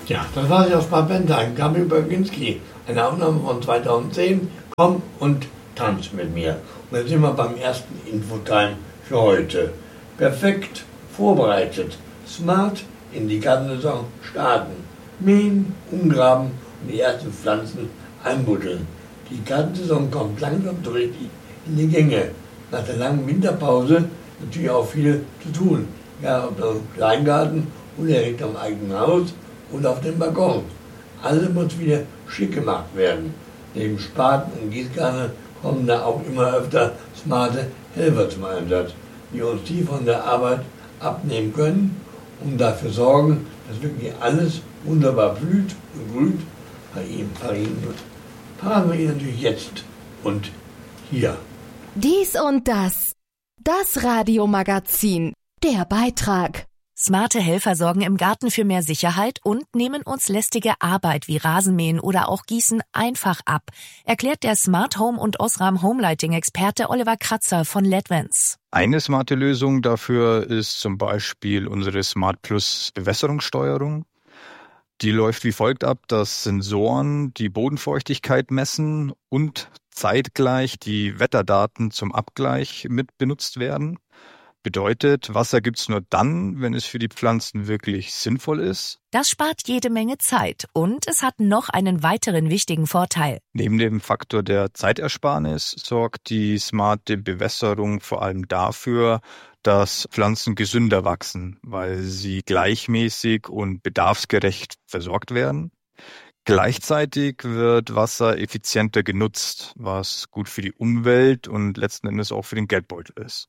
Ja, das war sie aus Bad Bentheim, Gabi Berginski. Eine Aufnahme von 2010. Komm und tanz mit mir. Und jetzt sind wir beim ersten Infotime für heute. Perfekt vorbereitet. Smart in die Gartensaison starten. Mähen, umgraben und die ersten Pflanzen einbuddeln. Die Gartensaison kommt langsam so richtig in die Gänge. Nach der langen Winterpause natürlich auch viel zu tun. Ja, ob im Kleingarten oder direkt am eigenen Haus und auf dem Balkon. Alles muss wieder schick gemacht werden. Neben Spaten und Gießkanne kommen da auch immer öfter smarte Helfer zum Einsatz, die uns die von der Arbeit abnehmen können und dafür sorgen, dass wirklich alles wunderbar blüht und grünt bei Ihnen. Fragen wir ihn natürlich jetzt und hier. Dies und das. Das Radiomagazin. Der Beitrag. Smarte Helfer sorgen im Garten für mehr Sicherheit und nehmen uns lästige Arbeit wie Rasenmähen oder auch Gießen einfach ab, erklärt der Smart Home und Osram Homelighting-Experte Oliver Kratzer von LEDvance. Eine smarte Lösung dafür ist zum Beispiel unsere Smart Plus Bewässerungssteuerung. Die läuft wie folgt ab, dass Sensoren die Bodenfeuchtigkeit messen und zeitgleich die Wetterdaten zum Abgleich mit benutzt werden. Bedeutet, Wasser gibt's nur dann, wenn es für die Pflanzen wirklich sinnvoll ist. Das spart jede Menge Zeit und es hat noch einen weiteren wichtigen Vorteil. Neben dem Faktor der Zeitersparnis sorgt die smarte Bewässerung vor allem dafür, dass Pflanzen gesünder wachsen, weil sie gleichmäßig und bedarfsgerecht versorgt werden. Gleichzeitig wird Wasser effizienter genutzt, was gut für die Umwelt und letzten Endes auch für den Geldbeutel ist.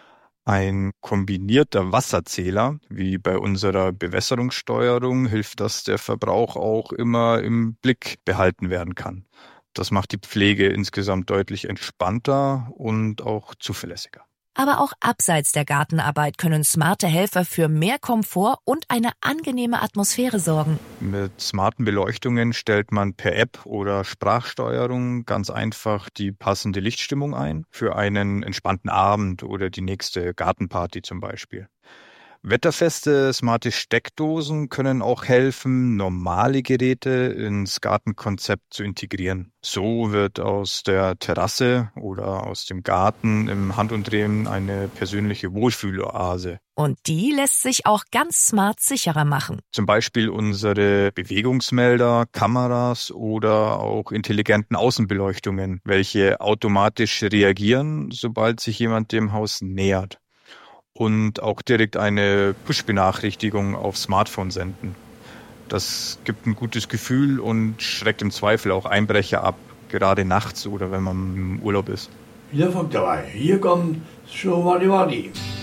Ein kombinierter Wasserzähler, wie bei unserer Bewässerungssteuerung, hilft, dass der Verbrauch auch immer im Blick behalten werden kann. Das macht die Pflege insgesamt deutlich entspannter und auch zuverlässiger. Aber auch abseits der Gartenarbeit können smarte Helfer für mehr Komfort und eine angenehme Atmosphäre sorgen. Mit smarten Beleuchtungen stellt man per App oder Sprachsteuerung ganz einfach die passende Lichtstimmung ein für einen entspannten Abend oder die nächste Gartenparty zum Beispiel. Wetterfeste smarte Steckdosen können auch helfen, normale Geräte ins Gartenkonzept zu integrieren. So wird aus der Terrasse oder aus dem Garten im Handumdrehen eine persönliche Wohlfühloase. Und die lässt sich auch ganz smart sicherer machen. Zum Beispiel unsere Bewegungsmelder, Kameras oder auch intelligenten Außenbeleuchtungen, welche automatisch reagieren, sobald sich jemand dem Haus nähert. Und auch direkt eine Push-Benachrichtigung auf Smartphone senden. Das gibt ein gutes Gefühl und schreckt im Zweifel auch Einbrecher ab, gerade nachts oder wenn man im Urlaub ist. Wieder folgt dabei. Hier kommt Show Wadi Wadi.